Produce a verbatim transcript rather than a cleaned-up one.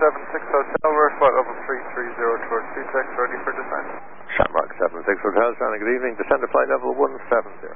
seven six Hotel, we're flight level three three zero towards C T E X, ready for descent. Shamrock seven six Hotel, Shannon, good evening. Descend to flight level one seven zero.